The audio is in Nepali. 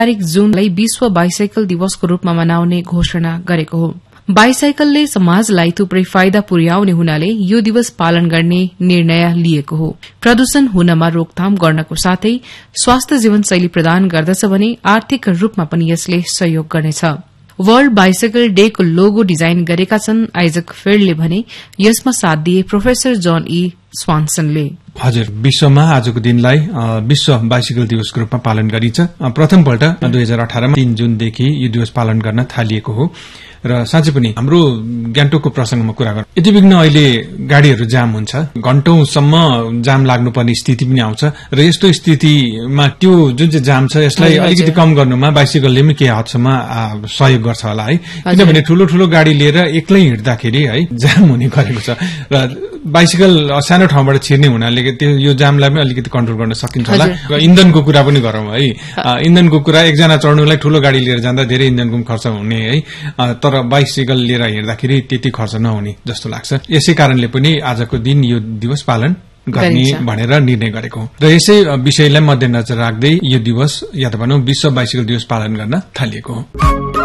तारिक जुनलाई विश्व बाइसाइकल दिवसको रूपमा मनाउने घोषणा गरेको हो। बाइसाइकलले समाजलाई थुप्रै फाइदा पुर्याउने हुनाले यो दिवस पालन गर्ने निर्णय लिएको हो। प्रदूषण हुनमा रोकथाम गर्नको साथै स्वास्थ्य जीवनशैली प्रदान गर्दछ भने आर्थिक रूपमा पनि यसले सहयोग गर्नेछ। वर्ल्ड बाइसाइकल डे को लोगो डिजाइन गरेका छन् आइजक फिल्डले भने यसमा साथ दिए प्रोफेसर जन ई स्वान्सनले। हजुर, विश्वमा आजको दिनलाई विश्व बाइसाइकल दिवसको रूपमा पालन गरिन्छ। प्रथमपल्ट 2018 मा 3 जुनदेखि यो दिवस पालन गर्न थालिएको हो र साँच्चै पनि हाम्रो गान्तोकको प्रसंगमा कुरा गर्नु, यति बिघ्न अहिले गाड़ीहरू जाम हुन्छ, घण्टौंसम्म जाम लाग्नुपर्ने स्थिति पनि आउँछ र यस्तो स्थितिमा त्यो जुन चाहिँ जाम छ यसलाई अलिकति कम गर्नुमा बाइसाइकलले पनि केही हदसम्म सहयोग गर्छ होला है। किनभने ठूलो ठूलो गाड़ी लिएर एक्लै हिँड्दाखेरि है जाम हुने गरेको छ र बाइसाइकल सानो ठाउँबाट छिर्ने हुनाले त्यो यो जामलाई पनि अलिकति कन्ट्रोल गर्न सकिन्छ होला। र इन्धनको कुरा पनि गरौं है। इन्धनको कुरा, एकजना चढ्नुलाई ठूलो गाड़ी लिएर जाँदा धेरै इन्धनको खर्च हुने है, तर बाइसाइकल लिएर हिँड्दाखेरि त्यति खर्च नहुने जस्तो लाग्छ। यसै कारणले पनि आजको दिन यो दिवस पालन गर्ने भनेर निर्णय गरेको हो र यसै विषयलाई मध्यनजर राख्दै यो दिवस या त भनौं विश्व बाइसाइकल दिवस पालन गर्न थालिएको हो।